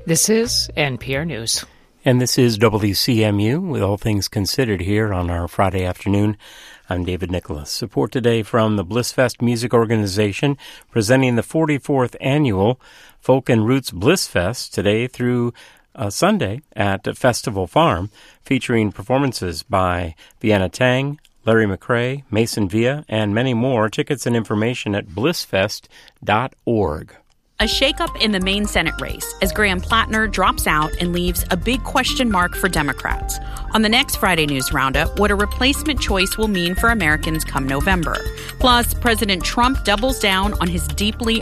This is NPR News. And this is WCMU with All Things Considered here on our Friday afternoon. I'm David Nicholas. Support today from the Blissfest Music Organization, presenting the 44th Annual Folk and Roots Blissfest today through Sunday at Festival Farm, featuring performances by Vienna Tang, Larry McCray, Mason Villa, and many more. Tickets and information at blissfest.org. A shakeup in the Maine Senate race as Graham Plattner drops out and leaves a big question mark for Democrats. On the next Friday News Roundup, what a replacement choice will mean for Americans come November. Plus, President Trump doubles down on his deeply